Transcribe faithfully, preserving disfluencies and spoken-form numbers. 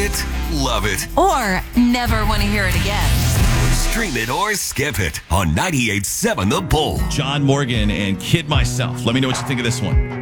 it, love it. Or never want to hear it again. Stream it or skip it on ninety-eight point seven The Bull. John Morgan and Kid Myself. Let me know what you think of this one.